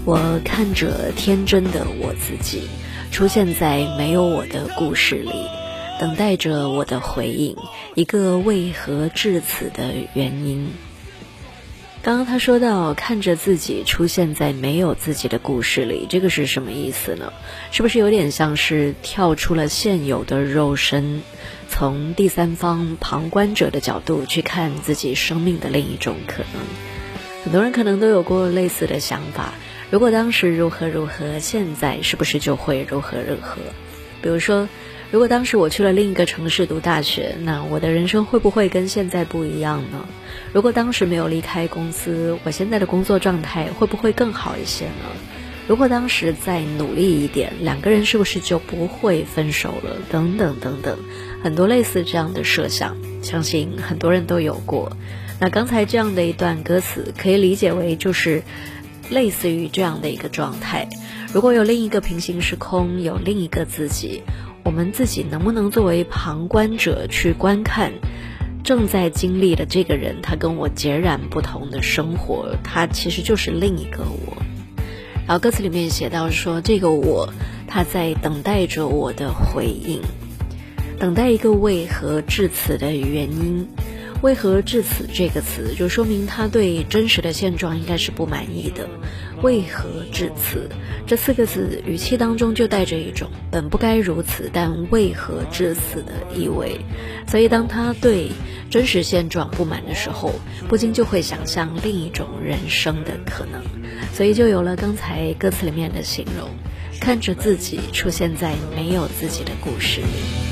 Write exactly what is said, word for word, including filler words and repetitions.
我看着天真的我自己出现在没有我的故事里，等待着我的回应，一个为何至此的原因。刚刚他说到看着自己出现在没有自己的故事里，这个是什么意思呢？是不是有点像是跳出了现有的肉身，从第三方旁观者的角度去看自己生命的另一种可能？很多人可能都有过类似的想法，如果当时如何如何，现在是不是就会如何如何？比如说，如果当时我去了另一个城市读大学，那我的人生会不会跟现在不一样呢？如果当时没有离开公司，我现在的工作状态会不会更好一些呢？如果当时再努力一点，两个人是不是就不会分手了？等等等等，很多类似这样的设想，相信很多人都有过。那刚才这样的一段歌词可以理解为就是类似于这样的一个状态，如果有另一个平行时空，有另一个自己，我们自己能不能作为旁观者去观看正在经历的这个人，他跟我截然不同的生活，他其实就是另一个我。然后歌词里面写到说，这个我他在等待着我的回应，等待一个为何至此的原因。为何至此这个词就说明他对真实的现状应该是不满意的。为何至此这四个字语气当中就带着一种本不该如此但为何至此的意味，所以当他对真实现状不满的时候，不禁就会想象另一种人生的可能，所以就有了刚才歌词里面的形容，看着自己出现在没有自己的故事里。